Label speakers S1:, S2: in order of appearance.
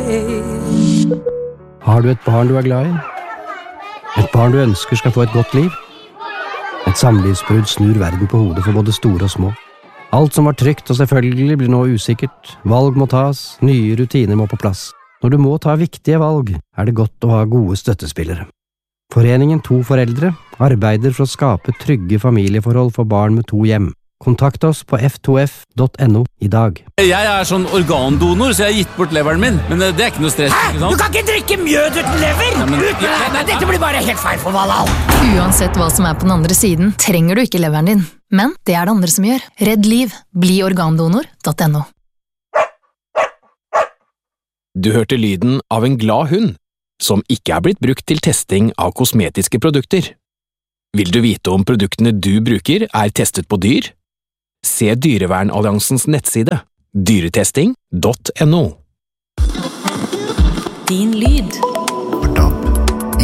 S1: Har du et barn du er glad i? Et barn du ønsker skal få et godt liv? Et samlivsbrudd snur verden på hodet for både store og små. Alt som var trygt og selvfølgelig blir nå usikkert. Valg må tas, nye rutiner må på plass. Når du må ta viktige valg, er det godt å ha gode støttespillere. Foreningen To Foreldre arbeider for å skape trygge familieforhold for barn med 2 hjem. Kontakt oss på f2f.no i dag.
S2: Jeg er sånn organdonor, så jeg har gitt bort leveren min. Men det er ikke noe stress, ikke sant?
S3: Du kan ikke drikke mjød uten lever! Dette blir bare helt feil for Valhall.
S4: Uansett hva som er på den andre siden, trenger du ikke leveren din. Men det er det andre som gjør. Redd liv. Bli organdonor.no.
S5: Du hørte lyden av en glad hund, som ikke er blitt brukt til testing av kosmetiske produkter. Vil du vite om produktene du bruker er testet på dyr? Se Dyrevernalliansens nettside, dyretesting.no.
S6: Din lyd.